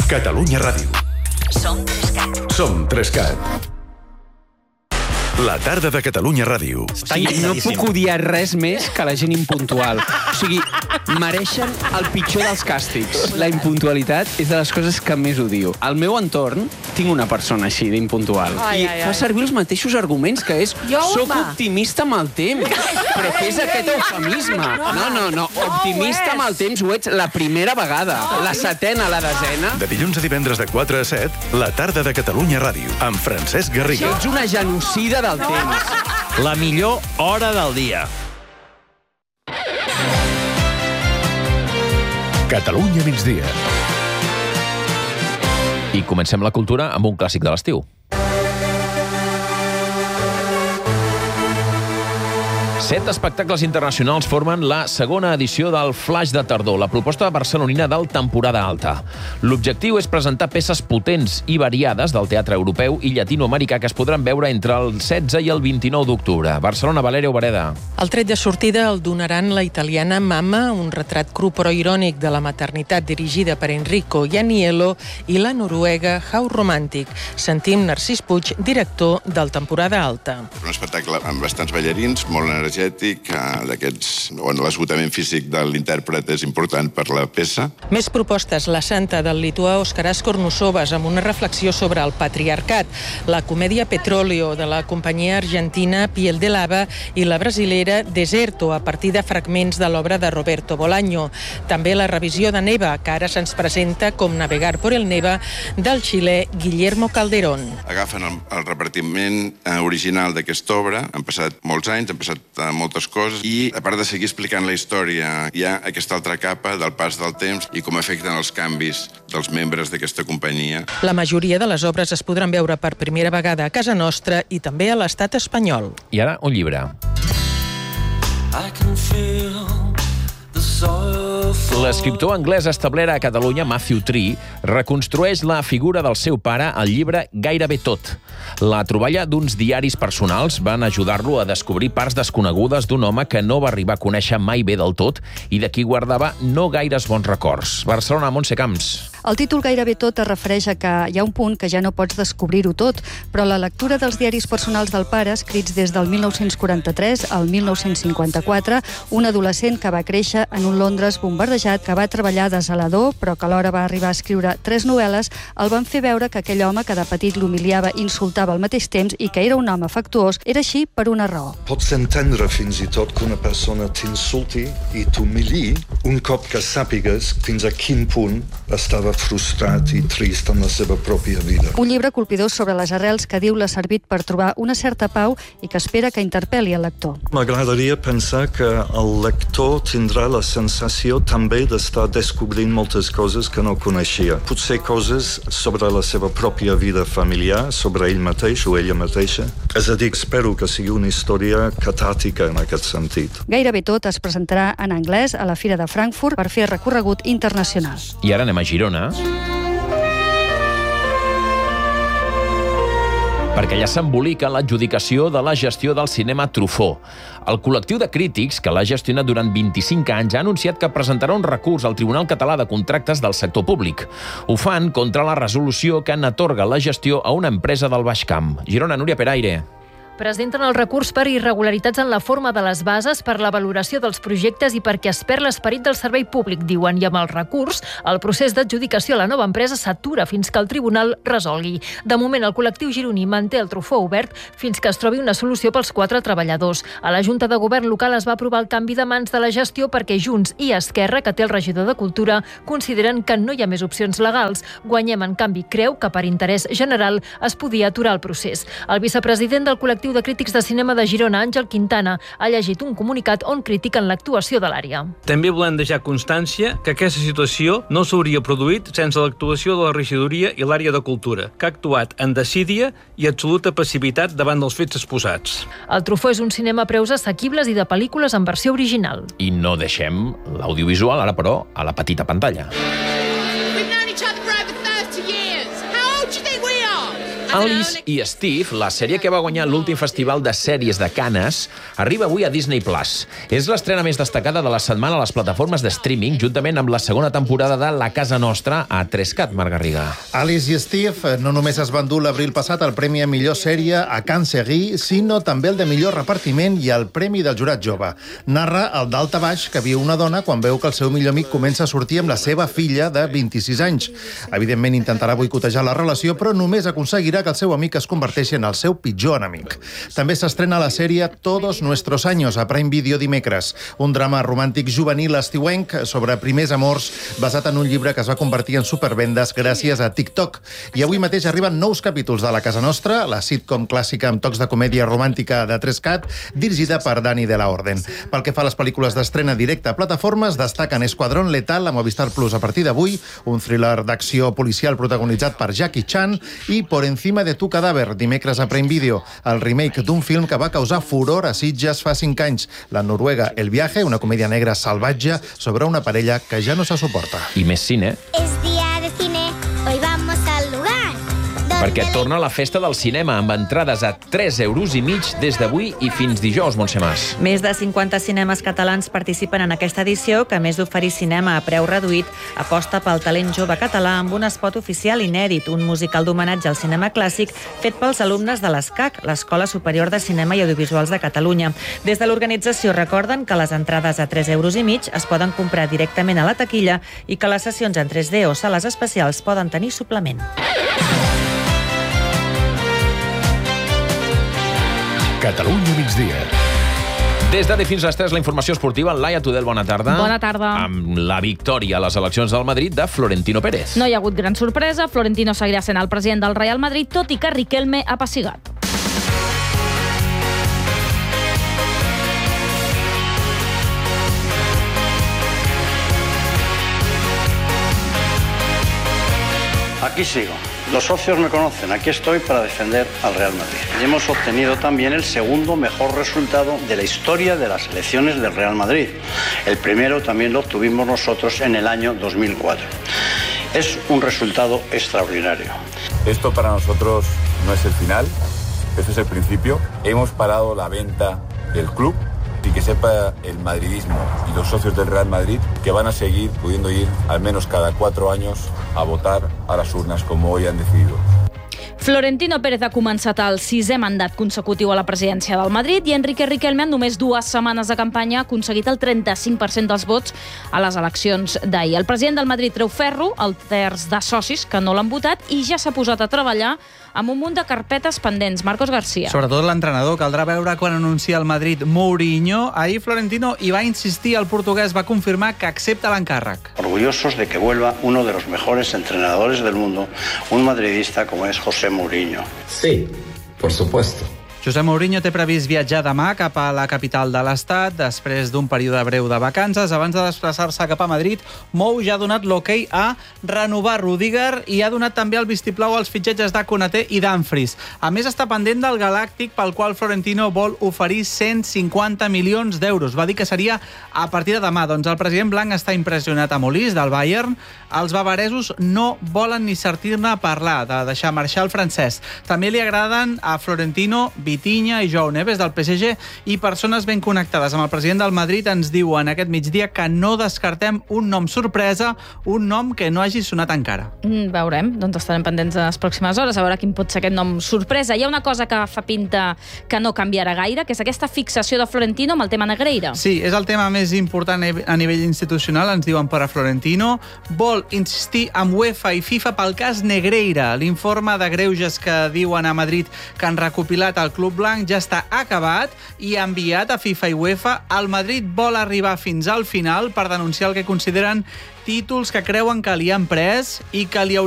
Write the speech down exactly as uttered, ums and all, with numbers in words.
Catalunya Ràdio. Som Trescat. Som Trescat. La tarda de Catalunya Ràdio. O sigui, no puc odiar res més que la gent impuntual. O sigui, mereixen el pitjor dels càstigs. La impuntualitat és de les coses que més odio. Al meu entorn tinc una persona així d'impuntual. Ai, I ai, fa ai. servir els mateixos arguments, que és Jo, soc home. optimista amb el temps. Però què és aquest eufemisme? No, no, no. Optimista amb el temps ho ets la primera vegada. La setena, la desena. De dilluns a divendres de quatre a set, la tarda de Catalunya Ràdio, amb Francesc Garriga. Ets una genocida del temps. La millor hora del dia. Catalunya migdia. I comencem la cultura amb un clàssic de l'estiu. Set espectacles internacionals formen la segona edició del Flaix de Tardor, la proposta barcelonina del Temporada Alta. L'objectiu és presentar peces potents i variades del teatre europeu i llatinoamericà que es podran veure entre el setze i el vint-i-nou d'octubre. Barcelona, Valèria Obereda. El tret de sortida el donaran la italiana Mamma, un retrat cru però irònic de la maternitat dirigida per Enrico Ianniello, i la noruega How Romantic. Sentim Narcís Puig, director del Temporada Alta. Un espectacle amb bastants ballarins, molt energètic, d'aquests, on l'esgotament físic de l'intèrpret és important per la peça. Més propostes, La Santa, del lituà Oskaras Kornusovas, amb una reflexió sobre el patriarcat, la comèdia Petróleo, de la companyia argentina Piel de Lava, i la brasilera Deserto, a partir de fragments de l'obra de Roberto Bolaño. També la revisió de Neva, que ara se'ns presenta com Navegar por el Neva, del xilè Guillermo Calderón. Agafen el, el repartiment eh, original d'aquesta obra, han passat molts anys, han passat eh, moltes coses, i a part de seguir explicant la història, hi ha aquesta altra capa del pas del temps i com afecten els canvis dels membres d'aquesta companyia. La majoria de les obres es podran veure per primera vegada a casa nostra i també a l'estat espanyol. I ara, un llibre. L'escriptor anglès establert a Catalunya, Matthew Tree, reconstrueix la figura del seu pare al llibre Gairebé tot. La troballa d'uns diaris personals van ajudar-lo a descobrir parts desconegudes d'un home que no va arribar a conèixer mai bé del tot i de qui guardava no gaires bons records. Barcelona, Montse Camps. El títol Gairebé tot es refereix a que hi ha un punt que ja no pots descobrir-ho tot, però la lectura dels diaris personals del pare, escrits des del mil nou-cents quaranta-tres al mil nou-cents cinquanta-quatre, un adolescent que va créixer en un Londres bombardejat, que va treballar de zelador, però que alhora va arribar a escriure tres novel·les, el van fer veure que aquell home que de petit l'humiliava i insultava al mateix temps i que era un home afectuós, era així per una raó. Pots entendre fins i tot que una persona t'insulti i t'humiliï un cop que sàpigues fins a quin punt estava frustrat i trist en la seva pròpia vida. Un llibre colpidor sobre les arrels que diu l'ha servit per trobar una certa pau i que espera que interpel·li el lector. M'agradaria pensar que el lector tindrà la sensació també d'estar descobrint moltes coses que no coneixia. Potser coses sobre la seva pròpia vida familiar, sobre ell mateix o ella mateixa. És a dir, espero que sigui una història catàrtica en aquest sentit. Gairebé tot es presentarà en anglès a la Fira de Frankfurt per fer recorregut internacional. I ara anem a Girona, perquè ja s'embolica l'adjudicació de la gestió del cinema Truffaut. El col·lectiu de crítics, que l'ha gestionat durant vint-i-cinc anys, ha anunciat que presentarà un recurs al Tribunal Català de Contractes del Sector Públic. Ho fan contra la resolució que n'atorga la gestió a una empresa del Baix Camp. Girona, Núria Peraire. Presenten el recurs per irregularitats en la forma de les bases, per la valoració dels projectes i perquè es perd l'esperit del servei públic, diuen, i amb el recurs, el procés d'adjudicació a la nova empresa s'atura fins que el tribunal resolgui. De moment, el col·lectiu gironí manté el Truffaut obert fins que es trobi una solució pels quatre treballadors. A la Junta de Govern local es va aprovar el canvi de mans de la gestió perquè Junts i Esquerra, que té el regidor de Cultura, consideren que no hi ha més opcions legals. Guanyem, en canvi, creu que per interès general es podia aturar el procés. El vicepresident del col·lectiu de crítics de cinema de Girona, Àngel Quintana, ha llegit un comunicat on critiquen l'actuació de l'àrea. També volem deixar constància que aquesta situació no s'hauria produït sense l'actuació de la regidoria i l'àrea de cultura, que ha actuat en desídia i absoluta passivitat davant dels fets exposats. El Truffaut és un cinema a preus assequibles i de pel·lícules en versió original. I no deixem l'audiovisual, ara però, a la petita pantalla. We've known each other for over thirty years. How old do you think we are? Alice i Steve, la sèrie que va guanyar l'últim festival de sèries de Cannes, arriba avui a Disney Plus. És l'estrena més destacada de la setmana a les plataformes de streaming, juntament amb la segona temporada de La Casa Nostra a tres cat, Marc Garriga. Alice i Steve no només es van dur l'abril passat el Premi a millor sèrie a Cannes Series, sinó també el de millor repartiment i el Premi del Jurat Jove. Narra el d'alt a baix que viu una dona quan veu que el seu millor amic comença a sortir amb la seva filla de vint-i-sis anys. Evidentment intentarà boicotejar la relació, però només aconseguirà que el seu amic es converteixi en el seu pitjor enemic. També s'estrena la sèrie Todos Nuestros Años a Prime Video dimecres, un drama romàntic juvenil estiuenc sobre primers amors basat en un llibre que es va convertir en supervendes gràcies a TikTok. I avui mateix arriben nous capítols de La Casa Nostra, la sitcom clàssica amb tocs de comèdia romàntica de tres cat, dirigida per Dani de la Orden. Pel que fa a les pel·lícules d'estrena directa a plataformes, destaquen Esquadrón Letal a Movistar Plus a partir d'avui, un thriller d'acció policial protagonitzat per Jackie Chan, i Por encima de tu cadàver, dimecres a Prime Video, el remake d'un film que va causar furor a Sitges fa cinc anys, la noruega El Viaje, una comèdia negra salvatge sobre una parella que ja no se suporta. I més cine. Es día de cine, hoy vamos al lugar. Perquè torna la festa del cinema amb entrades a tres euros i mig des d'avui i fins dijous, Montse Mas. Més de cinquanta cinemes catalans participen en aquesta edició, que a més d'oferir cinema a preu reduït, aposta pel talent jove català amb un espot oficial inèdit, un musical d'homenatge al cinema clàssic fet pels alumnes de l'ESCAC, l'Escola Superior de Cinema i Audiovisuals de Catalunya. Des de l'organització recorden que les entrades a tres euros i mig es poden comprar directament a la taquilla i que les sessions en tres D o sales especials poden tenir suplement. Catalunya migdia. Des de fins a les tres, la informació esportiva. Laia Tudel, bona tarda. Bona tarda. Amb la victòria a les eleccions del Madrid de Florentino Pérez. No hi ha hagut gran sorpresa. Florentino seguirà sent el president del Real Madrid, tot i que Riquelme ha pessigat. Aquí sigo. Los socios me conocen, aquí estoy para defender al Real Madrid. Y hemos obtenido también el segundo mejor resultado de la historia de las elecciones del Real Madrid. El primero también lo obtuvimos nosotros en el año dos mil cuatro. Es un resultado extraordinario. Esto para nosotros no es el final, esto es el principio. Hemos parado la venta del club. Y que sepa el madridismo y los socios del Real Madrid que van a seguir pudiendo ir al menos cada cuatro años a votar a las urnas como hoy han decidido. Florentino Pérez ha començat el sisè mandat consecutiu a la presidència del Madrid i Enrique Riquelme, en només dues setmanes de campanya, ha aconseguit el trenta-cinc per cent dels vots a les eleccions d'ahir. El president del Madrid treu ferro, el terç de socis que no l'han votat, i ja s'ha posat a treballar amb un munt de carpetes pendents. Marcos García. Sobretot l'entrenador. Caldrà veure quan anuncia el Madrid Mourinho. Ahir Florentino hi va insistir, el portuguès va confirmar que accepta l'encàrrec. Orgullosos de que vuelva uno de los mejores entrenadores del mundo, un madridista como es José Mourinho. Sí, por supuesto. José Mourinho té previst viatjar demà cap a la capital de l'Estat després d'un període breu de vacances. Abans de desplaçar-se cap a Madrid, Mou ja ha donat l'ok a renovar Rudiger i ha donat també el vistiplau als fitxatges de Konaté i Dumfries. A més, està pendent del Galàctic, pel qual Florentino vol oferir cent cinquanta milions d'euros. Va dir que seria a partir de demà. Doncs el president blanc està impressionat amb Olís, del Bayern. Els bavaresos no volen ni sentir-ne a parlar de deixar marxar el francès. També li agraden a Florentino Vitinha i Joao Neves del P S G, i persones ben connectades amb el president del Madrid ens diuen aquest migdia que no descartem un nom sorpresa, un nom que no hagi sonat encara. Mm, veurem, doncs estarem pendents de les pròximes hores a veure quin pot ser aquest nom sorpresa. Hi ha una cosa que fa pinta que no canviarà gaire, que és aquesta fixació de Florentino amb el tema Negreira. Sí, és el tema més important a nivell institucional, ens diuen per a Florentino. Vol insistir amb UEFA i FIFA pel cas Negreira. L'informe de greuges que diuen a Madrid que han recopilat el Club Blanc ja està acabat i enviat a FIFA i UEFA. El Madrid vol arribar fins al final per denunciar el que consideren títols que creuen que li han pres i que li